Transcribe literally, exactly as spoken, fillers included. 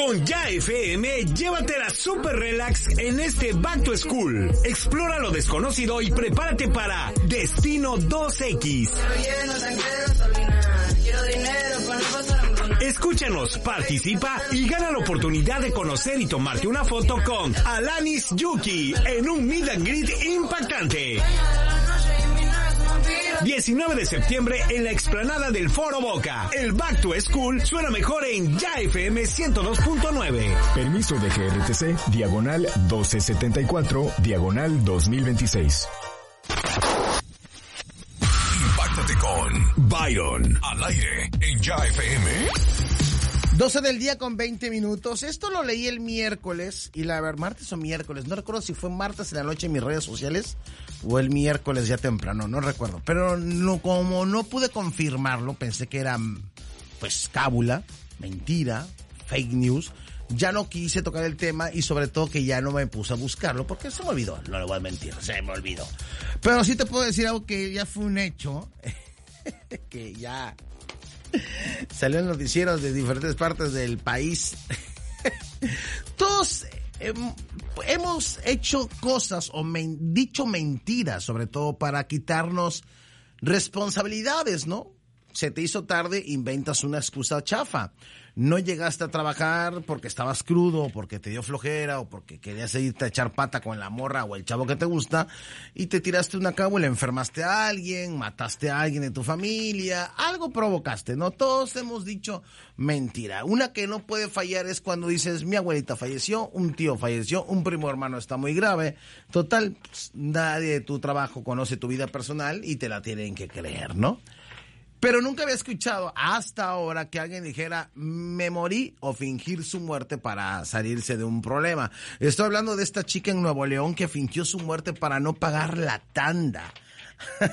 Con Ya F M, llévatela super relax en este Back to School. Explora lo desconocido y prepárate para Destino dos equis. Escúchanos, participa y gana la oportunidad de conocer y tomarte una foto con Alanis Yuki en un meet and greet impactante. diecinueve de septiembre en la explanada del Foro Boca. El Back to School suena mejor en Ya F M ciento dos punto nueve. Permiso de G R T C, diagonal doce setenta y cuatro, diagonal dos mil veintiséis. Impáctate con Byron al aire en Ya F M. doce del día con veinte minutos. Esto lo leí el miércoles, y la verdad, martes o miércoles, no recuerdo si fue martes en la noche en mis redes sociales o el miércoles ya temprano, no recuerdo. Pero no, como no pude confirmarlo, pensé que era pues cábula, mentira, fake news. Ya no quise tocar el tema y sobre todo que ya no me puse a buscarlo porque se me olvidó, no le voy a mentir, se me olvidó. Pero sí te puedo decir algo que ya fue un hecho, que ya salió en noticieros de diferentes partes del país. Todos eh, hemos hecho cosas o men- dicho mentiras, sobre todo para quitarnos responsabilidades, ¿no? Se te hizo tarde, inventas una excusa chafa. No llegaste a trabajar porque estabas crudo, o porque te dio flojera, o porque querías irte a echar pata con la morra o el chavo que te gusta, y te tiraste una cábula, enfermaste a alguien, mataste a alguien de tu familia, algo provocaste, ¿no? Todos hemos dicho mentira. Una que no puede fallar es cuando dices, mi abuelita falleció, un tío falleció, un primo hermano está muy grave. Total, pues, nadie de tu trabajo conoce tu vida personal y te la tienen que creer, ¿no? Pero nunca había escuchado hasta ahora que alguien dijera, me morí, o fingir su muerte para salirse de un problema. Estoy hablando de esta chica en Nuevo León que fingió su muerte para no pagar la tanda.